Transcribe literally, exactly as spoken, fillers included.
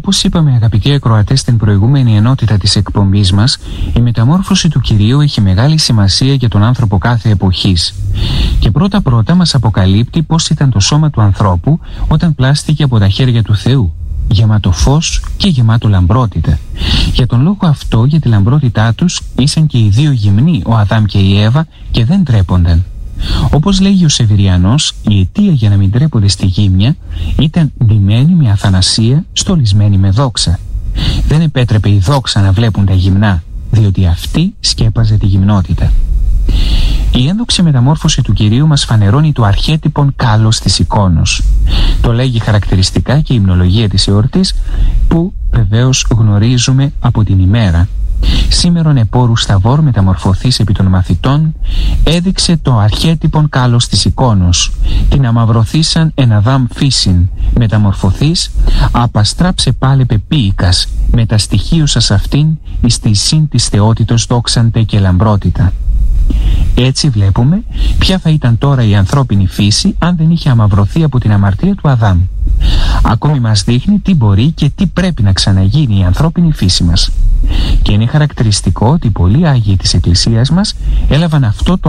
Όπως είπαμε, αγαπητοί ακροατές, στην προηγούμενη ενότητα της εκπομπής μας, η μεταμόρφωση του Κυρίου έχει μεγάλη σημασία για τον άνθρωπο κάθε εποχής. Και πρώτα-πρώτα μας αποκαλύπτει πώς ήταν το σώμα του ανθρώπου όταν πλάστηκε από τα χέρια του Θεού, γεμάτο φως και γεμάτο λαμπρότητα. Για τον λόγο αυτό, για τη λαμπρότητά τους, ήσαν και οι δύο γυμνοί, ο Αδάμ και η Εύα, και δεν τρέπονταν. Όπως λέγει ο Σεβηριανός, η αιτία για να μην τρέπονται στη γύμνια ήταν ντυμένη με αθανασία, στολισμένη με δόξα. Δεν επέτρεπε η δόξα να βλέπουν τα γυμνά, διότι αυτή σκέπαζε τη γυμνότητα. Η ένδοξη μεταμόρφωση του Κυρίου μας φανερώνει το αρχέτυπον κάλος της εικόνος. Το λέγει χαρακτηριστικά και η υμνολογία της εορτής, που βεβαίως γνωρίζουμε από την ημέρα. Σήμερον επόρου σταβόρ μεταμορφωθής επί των μαθητών, έδειξε το αρχέτυπον κάλος της εικόνος, την αμαυρωθήσαν εν Αδάμ φύσιν, μεταμορφωθής, απαστράψε πάλε πεποίηκας, μεταστοιχείωσας αυτήν, εις τη συν της θεότητος δόξαντε και λαμπρότητα. Έτσι βλέπουμε ποια θα ήταν τώρα η ανθρώπινη φύση αν δεν είχε αμαυρωθεί από την αμαρτία του Αδάμ. Ακόμη μας δείχνει τι μπορεί και τι πρέπει να ξαναγίνει η ανθρώπινη φύση μας. Και είναι χαρακτηριστικό ότι πολλοί Άγιοι της Εκκλησίας μας έλαβαν αυτό το